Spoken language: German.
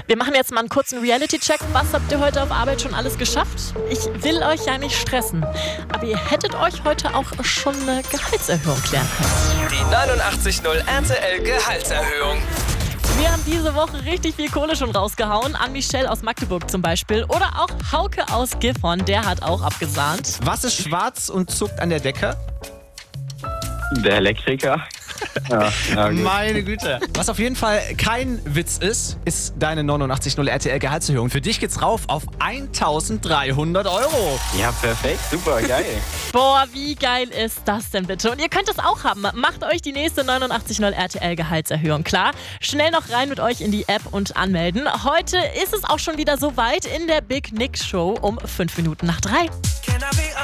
Wir machen jetzt mal einen kurzen Reality-Check. Was habt ihr heute auf Arbeit schon alles geschafft? Ich will euch ja nicht stressen, aber ihr hättet euch heute auch schon eine Gehaltserhöhung klären können. Die 89.0 RTL Gehaltserhöhung. Wir haben diese Woche richtig viel Kohle schon rausgehauen. An Michelle aus Magdeburg zum Beispiel. Oder auch Hauke aus Gifhorn, der hat auch abgesahnt. Was ist schwarz und zuckt an der Decke? Der Elektriker. Ja, gut. Meine Güte. Was auf jeden Fall kein Witz ist deine 89.0 RTL Gehaltserhöhung. Für dich geht's rauf auf 1.300 Euro. Ja, perfekt. Super, geil. Boah, wie geil ist das denn bitte? Und ihr könnt es auch haben. Macht euch die nächste 89.0 RTL Gehaltserhöhung klar. Schnell noch rein mit euch in die App und anmelden. Heute ist es auch schon wieder soweit in der Big Nick Show um 5 Minuten nach 3.